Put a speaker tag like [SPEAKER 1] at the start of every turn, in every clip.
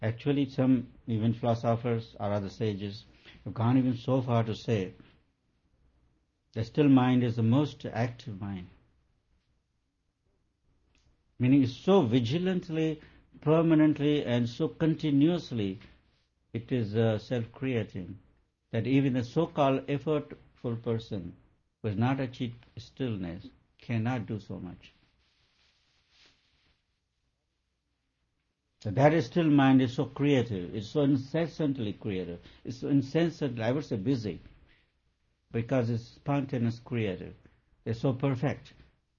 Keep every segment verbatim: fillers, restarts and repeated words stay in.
[SPEAKER 1] Actually, some even philosophers or other sages have gone even so far to say the still mind is the most active mind. Meaning it's so vigilantly, permanently, and so continuously it is uh, self-creating that even a so-called effortful person who has not achieved stillness cannot do so much. So that still mind is so creative, it's so incessantly creative, it's so incessantly, I would say busy, because it's spontaneous creative. It's so perfect.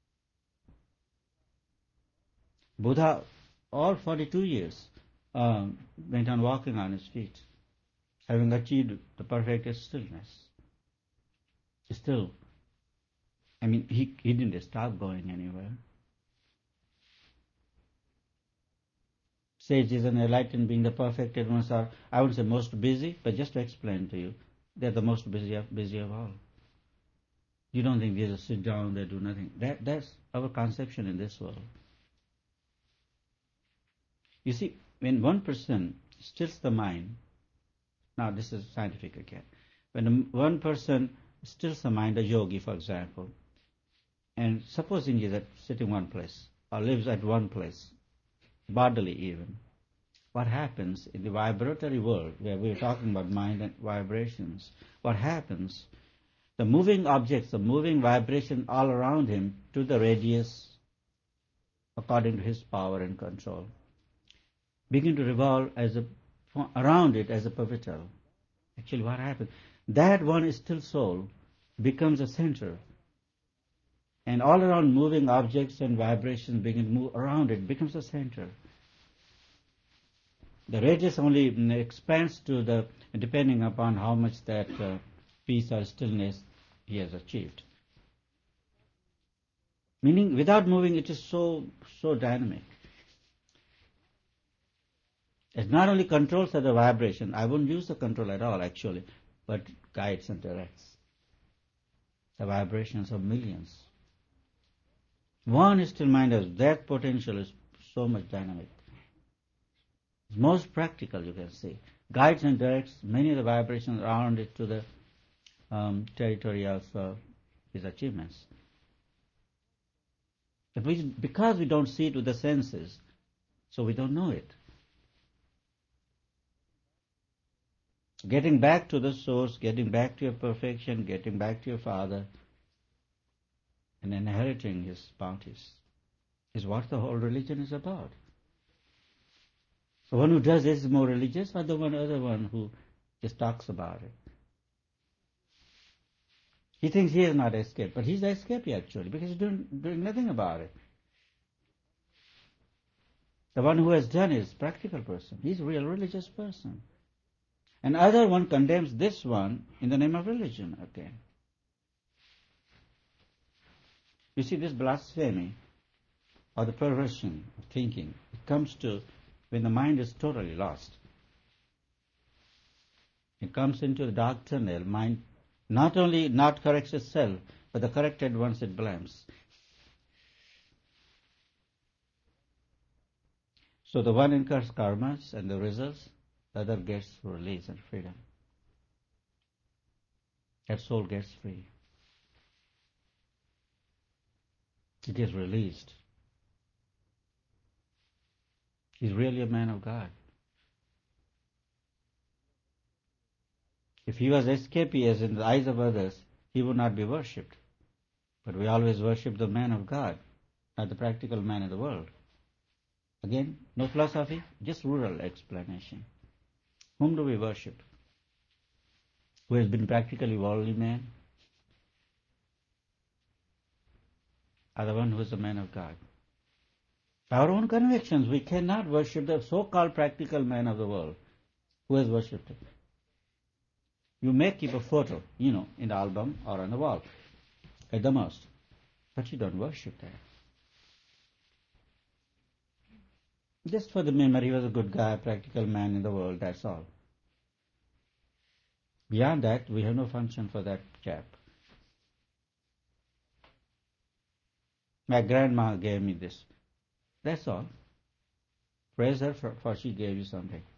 [SPEAKER 1] Buddha, all forty-two years, um, went on walking on his feet, having achieved the perfect stillness. Still, I mean, he, he didn't stop going anywhere. Sages and enlightened being the perfected ones are, I would say, most busy, but just to explain to you, they're the most busy of, busy of all. You don't think they just sit down, they do nothing. That, that's our conception in this world. You see, when one person stills the mind, now this is scientific again, when one person stills the mind, a yogi for example, and supposing he is at sitting one place, or lives at one place, bodily even, what happens in the vibratory world, where we are talking about mind and vibrations, what happens, the moving objects, the moving vibration all around him to the radius, according to his power and control, begin to revolve as a, around it as a pivotal. Actually what happens, that one still soul becomes a center, and all around moving objects and vibrations begin to move around it, becomes a center. The radius only expands to the, depending upon how much that uh, peace or stillness he has achieved. Meaning, without moving, it is so so dynamic. It not only controls the vibration, I won't use the control at all actually, but guides and directs the vibrations of millions. One still mind has that potential is so much dynamic. It's most practical, you can say. Guides and directs many of the vibrations around it to the um, territory of uh, his achievements. But we, because we don't see it with the senses, so we don't know it. Getting back to the source, getting back to your perfection, getting back to your Father, and inheriting His bounties is what the whole religion is about. The one who does this is more religious, or the one other one who just talks about it. He thinks he has not escaped, but he's the escapee actually, because he's doing, doing nothing about it. The one who has done is practical person. He's a real religious person. And other one condemns this one in the name of religion again. You see, this blasphemy or the perversion of thinking, it comes to when the mind is totally lost. It comes into the dark tunnel, mind not only not corrects itself, but the corrected ones it blames. So the one incurs karmas and the results, the other gets release and freedom. That soul gets free. It is released. He's really a man of God. If he was escapee as in the eyes of others, he would not be worshipped. But we always worship the man of God, not the practical man in the world. Again, no philosophy, just rural explanation. Whom do we worship? Who has been practically worldly man? Or the one who is a man of God? By our own convictions, we cannot worship the so-called practical man of the world. Who has worshipped him? You may keep a photo, you know, in the album or on the wall, at the most. But you don't worship that. Just for the memory, he was a good guy, practical man in the world, that's all. Beyond that, we have no function for that chap. My grandma gave me this. That's all. Praise her for, for she gave you something.